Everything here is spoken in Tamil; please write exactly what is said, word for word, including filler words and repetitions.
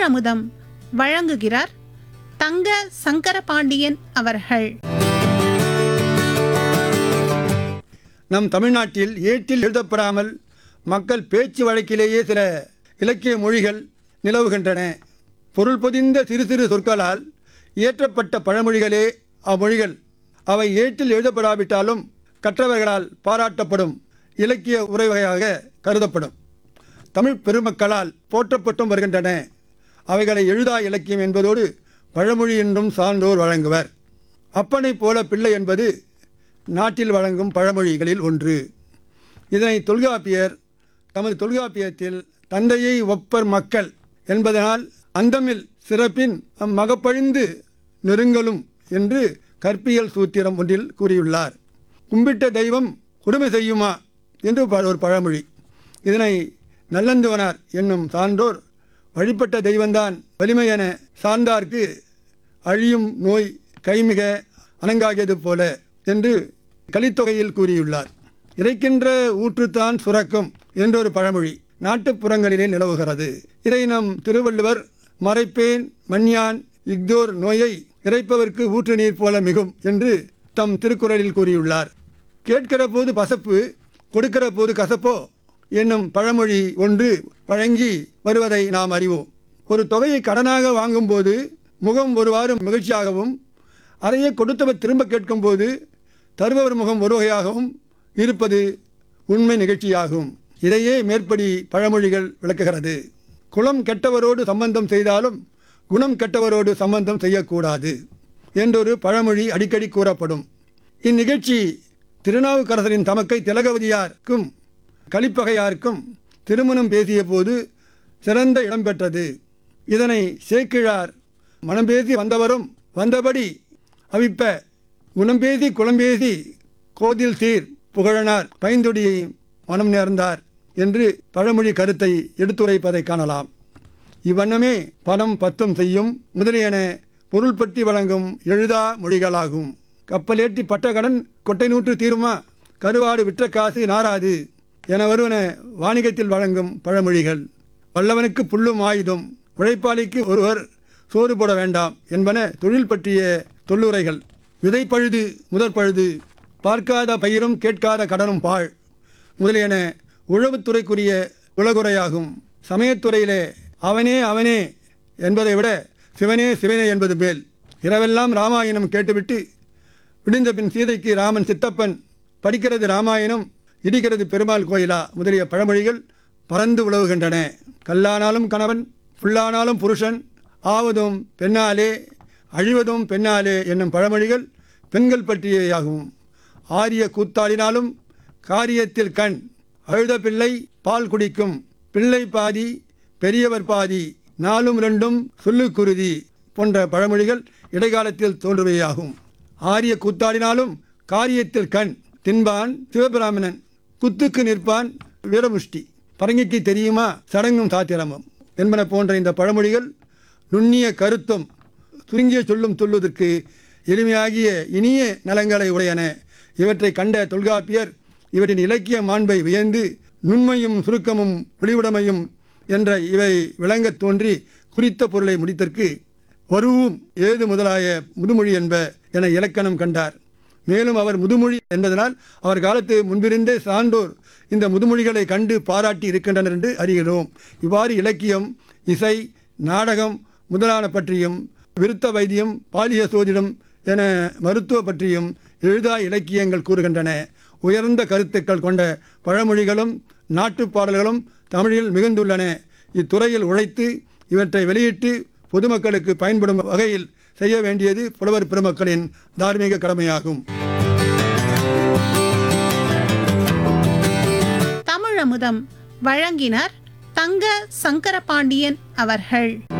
தமிழமுதம் வழங்குகிறார் தங்க சங்கரபாண்டியன் அவர்கள். நம் தமிழ்நாட்டில் ஏட்டில் எழுதப்படாமல் மக்கள் பேச்சு வழக்கிலேயே சில இலக்கிய மொழிகள் நிலவுகின்றன. பொருள் பொதிந்த சிறு சிறு சொற்களால் இயற்றப்பட்ட பழமொழிகளே அம்மொழிகள். அவை ஏட்டில் எழுதப்படாவிட்டாலும் கற்றவர்களால் பாராட்டப்படும் இலக்கிய உரைவகையாக கருதப்படும். தமிழ் பெருமக்களால் போற்றப்பட்டும் வருகின்றன. அவைகளை எழுதா இலக்கியம் என்பதோடு பழமொழி என்றும் சான்றோர் வழங்குவர். அப்பனை போல பிள்ளை என்பது நாட்டில் வழங்கும் பழமொழிகளில் ஒன்று. இதனை தொல்காப்பியர் தமது தொல்காப்பியத்தில் தந்தையை ஒப்பர் மக்கள் என்பதனால் அந்தமில் சிறப்பின் அம்மகப்பழிந்து நெருங்கலும் என்று கற்பியல் சூத்திரம் ஒன்றில் கூறியுள்ளார். கும்பிட்ட தெய்வம் கொடுமை செய்யுமா என்று ஒரு பழமொழி. இதனை நல்லந்துவனார் என்னும் சான்றோர் வழிபட்ட தெய்வந்தான் வலிமை என சார்ந்தார்க்கு அழியும் நோய் கைமிக அணங்காகியது போல என்று கலித்தொகையில் கூறியுள்ளார். இறைக்கின்ற ஊற்றுத்தான் சுரக்கும் என்றொரு பழமொழி நாட்டுப்புறங்களிலே நிலவுகிறது. இதை நம் திருவள்ளுவர் மறைப்பேன் மண்யான் இஃதோர் நோயை இறைப்பவர்க்கு ஊற்று நீர் போல மிகும் என்று தம் திருக்குறளில் கூறியுள்ளார். கேட்கிற போது பசப்பு கொடுக்கிற போது கசப்போ என்னும் பழமொழி ஒன்று வழங்கி வருவதை நாம் அறிவோம். ஒரு தொகையை கடனாக வாங்கும்போது முகம் ஒருவாறு மகிழ்ச்சியாகவும் அதையே கொடுத்தவர் திரும்ப கேட்கும்போது தருபவர் முகம் ஒரு வகையாகவும் இருப்பது உண்மை நிகழ்ச்சியாகும். இதையே மேற்படி பழமொழிகள் விளக்குகிறது. குலம் கெட்டவரோடு சம்பந்தம் செய்தாலும் குணம் கெட்டவரோடு சம்பந்தம் செய்யக்கூடாது என்றொரு பழமொழி அடிக்கடி கூறப்படும். இந்நிகழ்ச்சி திருநாவுக்கரசரின் தமக்கை திலகவதியாருக்கும் கலிப்பகையாருக்கும் திருமணம் பேசிய போது சிறந்த இடம்பெற்றது. இதனை சேக்கிழார் மனம்பேசி வந்தவரும் வந்தபடி அவிப்ப குணம்பேசி குளம்பேசி கோதில் சீர் புகழனார் பைந்தொடியை மனம் நேர்ந்தார் என்று பழமொழி கருத்தை எடுத்துரைப்பதை காணலாம். இவ்வண்ணமே பணம் பத்தும் செய்யும் முதலியன பொருள் பற்றி வழங்கும் எழுதா மொழிகளாகும். கப்பலேற்றி பட்ட கடன் கொட்டை நூற்று தீருமா, கருவாடு விற்ற காசு நாராது என வருவன வாணிகத்தில் வழங்கும் பழமொழிகள். வல்லவனுக்கு புல்லும் ஆயுதம், உழைப்பாளிக்கு ஒருவர் சோறு போட வேண்டாம் என்பன தொழில் பற்றிய தொல்லுரைகள். விதை பழுது முதற் பழுது, பார்க்காத பயிரும் கேட்காத கடனும் பாழ் முதலியன உழவுத்துறைக்குரிய உலகுரையாகும். சமயத்துறையிலே அவனே அவனே என்பதை விட சிவனே சிவனே என்பது மேல். இரவெல்லாம் ராமாயணம் கேட்டுவிட்டு விடிந்த பின் சீதைக்கு ராமன் சித்தப்பன், படிக்கிறது ராமாயணம் இடிக்கிறது பெருமாள் கோயிலா முதலிய பழமொழிகள் பறந்து உலவுகின்றன. கல்லானாலும் கணவன், புல்லானாலும் புருஷன், ஆவதும் பெண்ணாலே அழிவதும் பெண்ணாலே என்னும் பழமொழிகள் பெண்கள் பற்றியேயாகும். ஆரிய கூத்தாடினாலும் காரியத்தில் கண், அழுத பிள்ளை பால் குடிக்கும், பிள்ளை பாதி பெரியவர் பாதி, நாலும் ரெண்டும் சொல்லுக்குருதி போன்ற பழமொழிகள் இடைக்காலத்தில் தோன்றுவையாகும். ஆரிய கூத்தாடினாலும் காரியத்தில் கண், தின்பான் சிவபிராமணன், குத்துக்கு நிற்பான் வீரமுஷ்டி, பரங்கிக்கு தெரியுமா சடங்கும் சாத்திரமும் என்பன போன்ற இந்த பழமொழிகள் நுண்ணிய கருத்தும் சுருங்கிய சொல்லும் சொல்லுவதற்கு எளிமையாகிய இனிய நலங்களை உடையன. இவற்றை கண்ட தொல்காப்பியர் இவற்றின் இலக்கிய மாண்பை வியந்து நுண்மையும் சுருக்கமும் ஒளிவுடைமையும் என்ற இவை விளங்கத் தோன்றி குறித்த பொருளை முடித்தற்கு வருவும் ஏது முதலாய முதுமொழி என்ப என இலக்கணம் கண்டார். மேலும் அவர் முதுமொழி என்பதனால் அவர் காலத்து முன்பிருந்தே சான்றோர் இந்த முதுமொழிகளை கண்டு பாராட்டி இருக்கின்றனர் என்று அறிகிறோம். இவ்வாறு இலக்கியம், இசை, நாடகம் முதலான பற்றியும், விருத்த வைத்தியம், பாலிய சோதிடம் என மருத்துவ பற்றியும் எழுதா இலக்கியங்கள் கூறுகின்றன. உயர்ந்த கருத்துக்கள் கொண்ட பழமொழிகளும் நாட்டுப்பாடல்களும் தமிழில் மிகுந்துள்ளன. இத்துறையில் உழைத்து இவற்றை வெளியிட்டு பொதுமக்களுக்கு பயன்படும் வகையில் செய்ய வேண்டியது புலவர் பெருமக்களின் தார்மீக கடமையாகும். தமிழமுதம் வழங்கினார் தங்க சங்கரபாண்டியன் அவர்கள்.